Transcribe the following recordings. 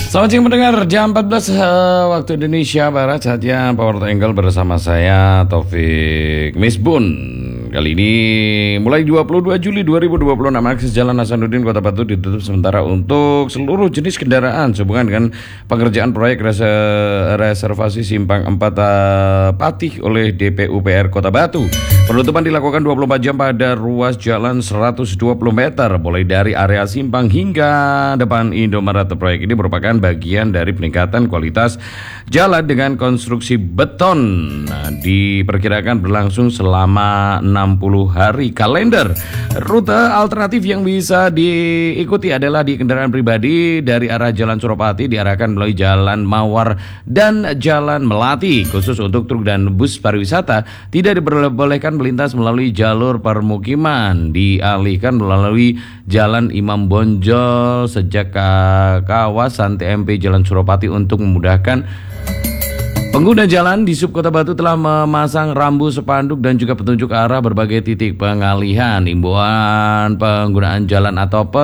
Selamat siang mendengar, jam 14 waktu Indonesia Barat, saatnya Power Triangle bersama saya Taufik Misbun. Kali ini mulai 22 Juli 2026 akses Jalan Hasanuddin Kota Batu ditutup sementara untuk seluruh jenis kendaraan sehubungan dengan pengerjaan proyek reservasi Simpang 4 Patih oleh DPUPR Kota Batu. Penutupan dilakukan 24 jam pada ruas jalan 120 meter mulai dari area simpang hingga depan Indomaret. Proyek ini merupakan bagian dari peningkatan kualitas jalan dengan konstruksi beton. Diperkirakan berlangsung selama 60 hari kalender. Rute alternatif yang bisa diikuti adalah di kendaraan pribadi dari arah Jalan Suropati diarahkan melalui Jalan Mawar dan Jalan Melati. Khusus untuk truk dan bus pariwisata tidak diperbolehkan melintas melalui jalur permukiman, dialihkan melalui Jalan Imam Bonjol sejak kawasan TMP Jalan Suropati untuk memudahkan pengguna jalan. Di Sub Kota Batu telah memasang rambu spanduk dan juga petunjuk arah berbagai titik pengalihan. Himbauan penggunaan jalan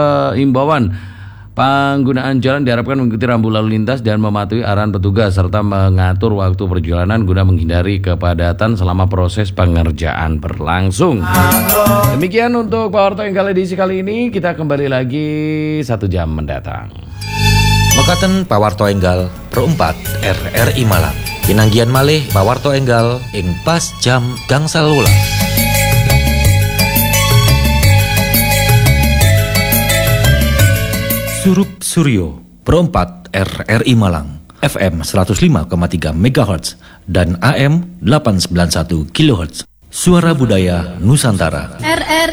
penggunaan jalan diharapkan mengikuti rambu lalu lintas dan mematuhi arahan petugas serta mengatur waktu perjalanan guna menghindari kepadatan selama proses pengerjaan berlangsung. Demikian untuk Power Triangle edisi kali ini. Kita kembali lagi 1 jam mendatang. Mekaten Pawarto Enggal Pro 4 RRI Malang. Pinanggian malih Pawarto Enggal ing pas jam gangsal welas. Surup Suryo Pro 4 RRI Malang FM 105,3 MHz dan AM 891 kHz. Suara Budaya Nusantara. RRI